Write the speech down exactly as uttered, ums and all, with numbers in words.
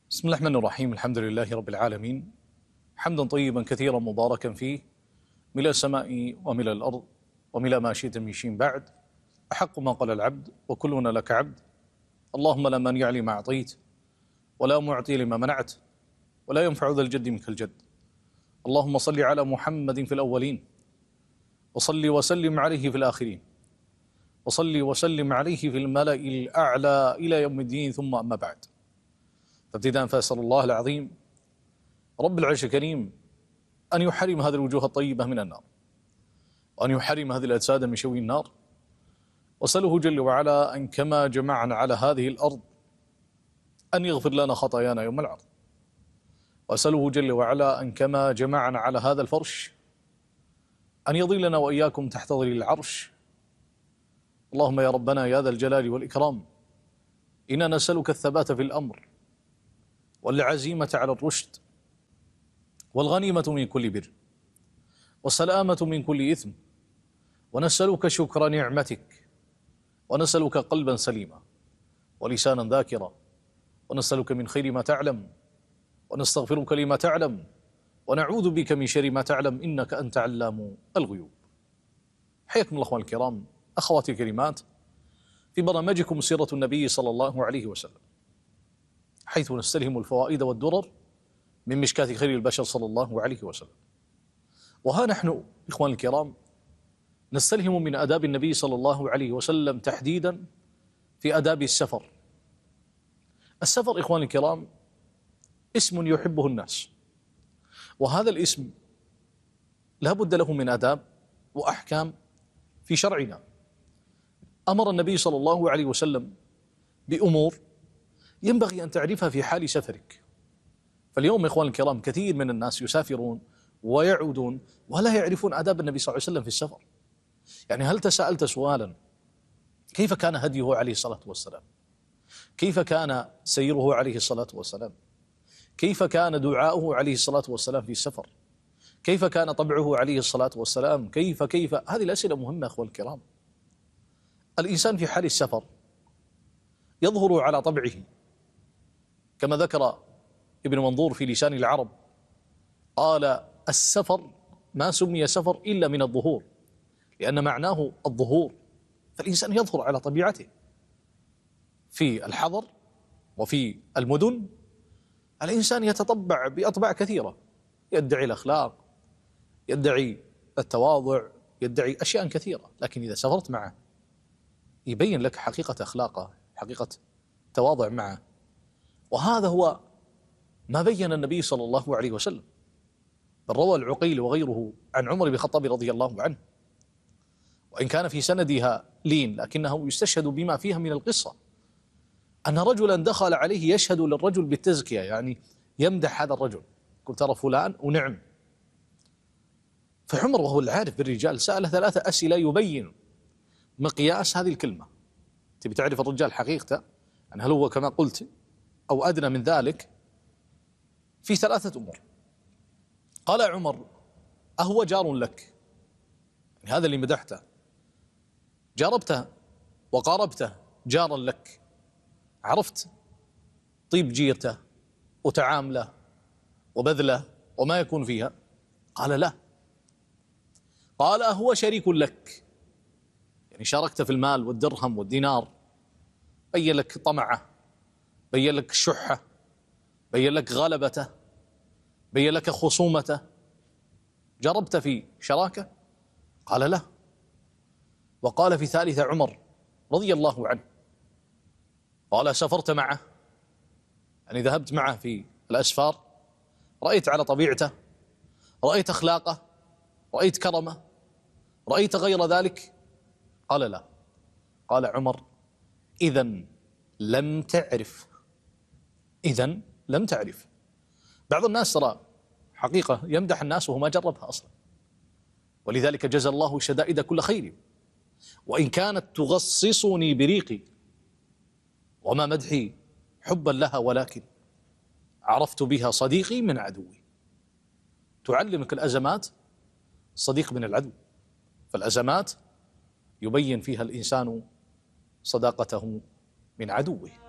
بسم الله الرحمن الرحيم. الحمد لله رب العالمين، حمدا طيبا كثيرا مباركا فيه، ملء السماء وملء الأرض وملء ما شئت من شيء بعد. أحق ما قال العبد وكلنا لك عبد. اللهم لا مانع لما أعطيت ولا معطي لما منعت ولا ينفع ذا الجد منك الجد. اللهم صل على محمد في الأولين، وصل وسلم عليه في الآخرين، وصل وسلم عليه في الملأ الأعلى إلى يوم الدين. ثم أما بعد، فابتداء فأسأل الله العظيم رب العرش الكريم أن يحرم هذه الوجوه الطيبة من النار، وأن يحرم هذه الأجساد من شوي النار. وأسأله جل وعلا أن كما جمعنا على هذه الأرض أن يغفر لنا خطايانا يوم العرض. وأسأله جل وعلا أن كما جمعنا على هذا الفرش أن يظلنا وإياكم تحت ظل العرش. اللهم يا ربنا يا ذا الجلال والإكرام، إنا نسألك الثبات في الأمر، والعزيمة على الرشد، والغنيمة من كل بر، والسلامة من كل إثم. ونسألك شكر نعمتك، ونسألك قلبا سليما ولسانا ذاكرا، ونسألك من خير ما تعلم، ونستغفرك لما تعلم، ونعوذ بك من شر ما تعلم، إنك أنت علام الغيوب. حياكم الله أخواني الكرام، أخواتي الكريمات، في برنامجكم سيرة النبي صلى الله عليه وسلم، حيث نستلهم الفوائد والدرر من مشكاة خير البشر صلى الله عليه وسلم. وها نحن إخواني الكرام نستلهم من آداب النبي صلى الله عليه وسلم، تحديدا في آداب السفر. السفر إخواني الكرام اسم يحبه الناس، وهذا الاسم لا بد له من آداب وأحكام في شرعنا. أمر النبي صلى الله عليه وسلم بأمور ينبغي أن تعرفها في حال سفرك. فاليوم إخواني الكرام كثير من الناس يسافرون ويعودون ولا يعرفون آداب النبي صلى الله عليه وسلم في السفر. يعني هل تساءلت سؤالا كيف كان هديه عليه الصلاة والسلام؟ كيف كان سيره عليه الصلاة والسلام؟ كيف كان دعاؤه عليه الصلاة والسلام في السفر؟ كيف كان طبعه عليه الصلاة والسلام؟ كيف كيف هذه الأسئلة مهمة أخواني الكرام. الإنسان في حال السفر يظهر على طبعه، كما ذكر ابن منظور في لسان العرب، قال: السفر ما سمي سفر إلا من الظهور، لأن معناه الظهور. فالإنسان يظهر على طبيعته في الحضر وفي المدن. الإنسان يتطبع بأطباع كثيرة، يدعي الأخلاق، يدعي التواضع، يدعي أشياء كثيرة، لكن إذا سافرت معه يبين لك حقيقة أخلاقه، حقيقة تواضع معه. وهذا هو ما بين النبي صلى الله عليه وسلم. بل روى العقيل وغيره عن عمر بن الخطاب رضي الله عنه، وإن كان في سندها لين لكنه يستشهد بما فيها من القصة، أن رجلا دخل عليه يشهد للرجل بالتزكية، يعني يمدح هذا الرجل، قل ترى فلان ونعم. فعمر وهو العارف بالرجال سأل ثلاثة أسئلة يبين مقياس هذه الكلمة. تبي تعرف الرجال حقيقته، يعني هل هو كما قلت أو أدنى من ذلك؟ في ثلاثة أمور. قال عمر: أهو جار لك؟ يعني هذا اللي مدحته جاربته وقاربته جارا لك، عرفت طيب جيرته وتعامله وبذله وما يكون فيها؟ قال: لا. قال: أهو شريك لك؟ يعني شاركته في المال والدرهم والدينار، بين لك طمعه، بين لك شحه، بين لك غلبته، بين لك خصومته، جربت في شراكة؟ قال: لا. وقال في ثالثة عمر رضي الله عنه، قال: سافرت معه؟ يعني ذهبت معه في الأسفار، رأيت على طبيعته، رأيت أخلاقه، رأيت كرمه، رأيت غير ذلك؟ قال: لا. قال عمر: إذن لم تعرف، إذن لم تعرف. بعض الناس ترى حقيقة يمدح الناس وهو ما جربها أصلا، ولذلك جزى الله شدائد كل خير، وإن كانت تغصصني بريقي، وما مدحي حبا لها، ولكن عرفت بها صديقي من عدوي. تعلمك الأزمات الصديق من العدو، فالأزمات يبين فيها الإنسان صداقته من عدوه.